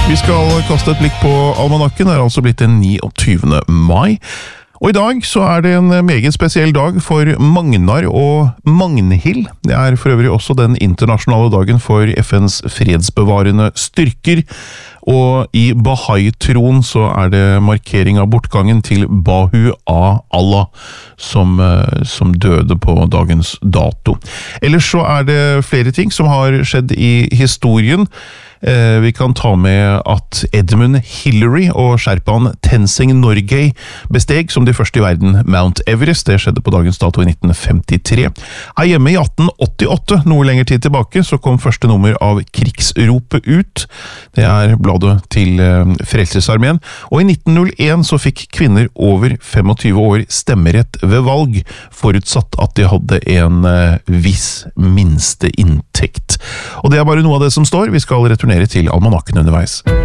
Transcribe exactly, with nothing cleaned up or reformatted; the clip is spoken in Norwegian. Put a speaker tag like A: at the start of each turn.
A: Vi skal kaste et blikk på almanakken, det er altså blitt den niogtyvende mai. Og i dag så er det en meget spesiell dag for Magnar og Magnhild. Det er for øvrig også den internasjonale dagen for F N's fredsbevarende styrker. Og i Bahá'í-troen så er det markering av bortgangen til Bahu A. Allah, som, som døde på dagens dato. Ellers så er det flere ting som har skjedd i historien. Eh, vi kan ta med at Edmund Hillary og sherpaen Tenzing Norgay besteg som de første i verden Mount Everest. Det skjedde på dagens dato i nitten femtitre. Her hjemme i atten åttiåtte, noe lenger tid tilbake, så kom første nummer av Krigsropet ut. Det er bladet til eh, Frelsesarmeen. Og i nitten null en så fikk kvinner over femogtyve år stemmerett ved valg, forutsatt at de hadde en eh, viss minste inntekt. Og det er bare noe av det som står. Vi skal returnere til almanakken underveis.